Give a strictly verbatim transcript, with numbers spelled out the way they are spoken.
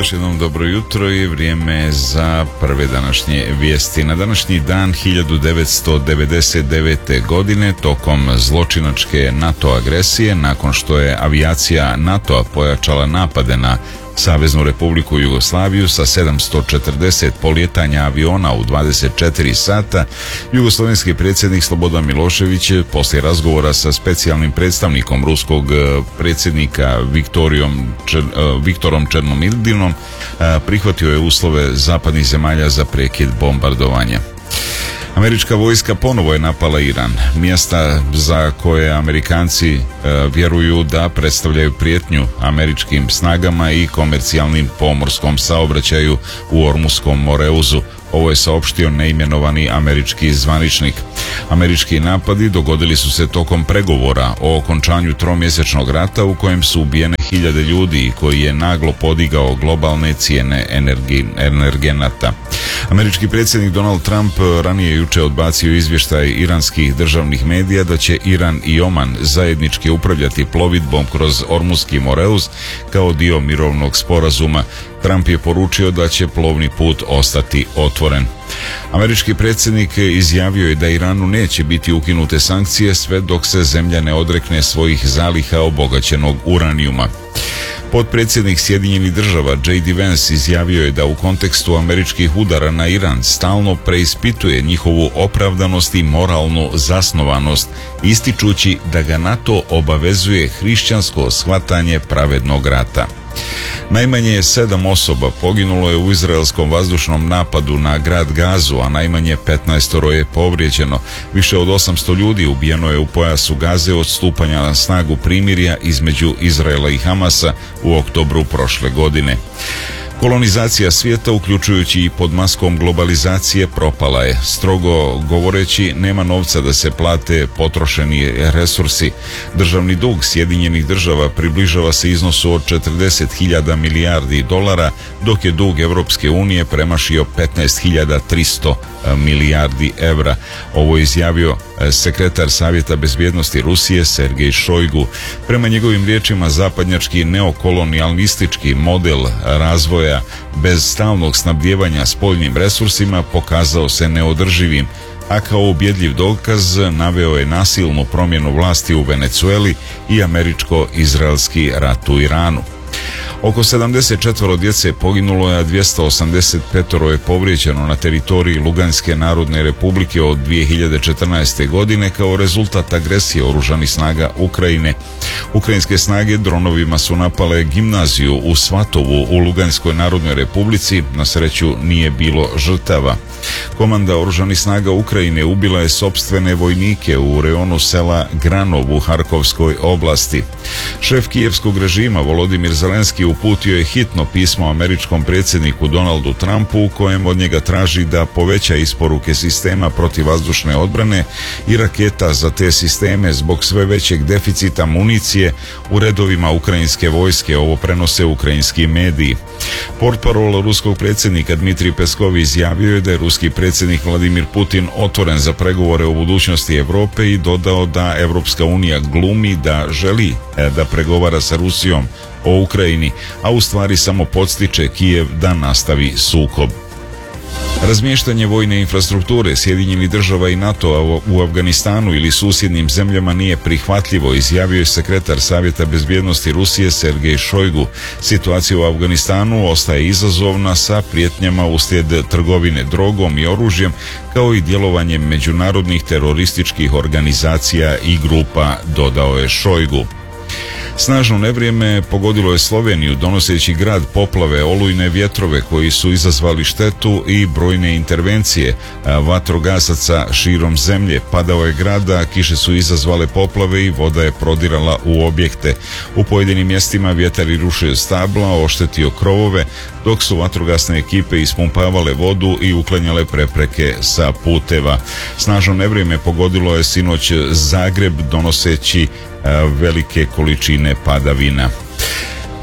još jednom dobro jutro i vrijeme za prve današnje vijesti. Na današnji dan hiljadu devetsto devedeset devete. godine tokom zločinačke NATO agresije, nakon što je avijacija NATO-a pojačala napade na Saveznu Republiku Jugoslaviju sa sedamsto četrdeset polijetanja aviona u dvadeset četiri sata, jugoslovenski predsjednik Slobodan Milošević poslije razgovora sa specijalnim predstavnikom ruskog predsjednika Viktorijom, Čer, Viktorom Černomildinom prihvatio je uslove zapadnih zemalja za prekid bombardovanja. Američka vojska ponovo je napala Iran, mjesta za koje Amerikanci e, vjeruju da predstavljaju prijetnju američkim snagama i komercijalnim pomorskom saobraćaju u Ormuskom Moreuzu. Ovo je saopštio neimenovani američki zvaničnik. Američki napadi dogodili su se tokom pregovora o okončanju tromjesečnog rata u kojem su ubijene hiljade ljudi i koji je naglo podigao globalne cijene energi, energenata. Američki predsjednik Donald Trump ranije jučer odbacio izvještaj iranskih državnih medija da će Iran i Oman zajednički upravljati plovidbom kroz Ormuski Moreuz kao dio mirovnog sporazuma. Trump je poručio da će plovni put ostati otvoren. Američki predsjednik izjavio je da Iranu neće biti ukinute sankcije sve dok se zemlja ne odrekne svojih zaliha obogaćenog uranijuma. Potpredsjednik Sjedinjenih država J D Vance izjavio je da u kontekstu američkih udara na Iran stalno preispituje njihovu opravdanost i moralnu zasnovanost, ističući da ga NATO obavezuje hrišćansko shvatanje pravednog rata. Najmanje sedam osoba poginulo je u izraelskom vazdušnom napadu na grad Gazu, a najmanje petnaestoro je povrijeđeno. Više od osamsto ljudi ubijeno je u pojasu Gaze od stupanja na snagu primirja između Izraela i Hamasa u oktobru prošle godine. Kolonizacija svijeta, uključujući i pod maskom globalizacije, propala je. Strogo govoreći, nema novca da se plate potrošeni resursi. Državni dug Sjedinjenih država približava se iznosu od četrdeset hiljada milijardi dolara, dok je dug Europske unije premašio petnaest hiljada tristo milijardi evra. Ovo je izjavio sekretar Savjeta bezbjednosti Rusije Sergej Šojgu. Prema njegovim riječima, zapadnjački neokolonijalistički model razvoja bez stalnog snabdijevanja spoljnim resursima pokazao se neodrživim, a kao ubjedljiv dokaz naveo je nasilnu promjenu vlasti u Venezueli i američko-izraelski rat u Iranu. Oko sedamdeset četvero djece poginulo je, a dvjesto osamdeset pet je povrijeđeno na teritoriji Luganske narodne republike od dvije hiljade četrnaeste. godine kao rezultat agresije oružanih snaga Ukrajine. Ukrajinske snage dronovima su napale gimnaziju u Svatovu u Luganskoj narodnoj republici, na sreću nije bilo žrtava. Komanda oružanih snaga Ukrajine ubila je sopstvene vojnike u rejonu sela Granov u Harkovskoj oblasti. Šef kijevskog režima Volodimir Zelenski uputio je hitno pismo američkom predsjedniku Donaldu Trumpu u kojem od njega traži da poveća isporuke sistema protivvazdušne odbrane i raketa za te sisteme zbog sve većeg deficita municije u redovima ukrajinske vojske. Ovo prenose ukrajinski mediji. Portparol ruskog predsjednika Dmitrij Peskov izjavio je da je ruski predsjednik Vladimir Putin otvoren za pregovore o budućnosti Europe i dodao da Europska unija glumi da želi da pregovara sa Rusijom o Ukrajini, a u stvari samo podstiče Kijev da nastavi sukob. Razmještanje vojne infrastrukture Sjedinjenih država i NATO-a u Afganistanu ili susjednim zemljama nije prihvatljivo, izjavio je sekretar Savjeta bezbjednosti Rusije Sergej Šojgu. Situacija u Afganistanu ostaje izazovna sa prijetnjama uslijed trgovine drogom i oružjem, kao i djelovanjem međunarodnih terorističkih organizacija i grupa, dodao je Šojgu. Snažno nevrijeme pogodilo je Sloveniju, donoseći grad poplave, olujne vjetrove koji su izazvali štetu i brojne intervencije vatrogasaca širom zemlje. Padao je grad, a kiše su izazvale poplave i voda je prodirala u objekte. U pojedinim mjestima vjetar je rušio stabla, oštetio krovove, dok su vatrogasne ekipe ispumpavale vodu i uklanjale prepreke sa puteva. Snažno nevrijeme pogodilo je sinoć Zagreb, donoseći velike količine padavina.